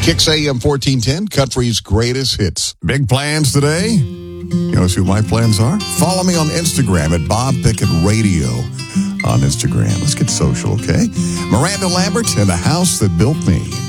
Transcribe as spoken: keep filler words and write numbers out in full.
Kicks A M fourteen ten, country's greatest hits. Big plans today? You know who my plans are? Follow me on Instagram at Bob Pickett Radio on Instagram. Let's get social, okay? Miranda Lambert and The House That Built Me.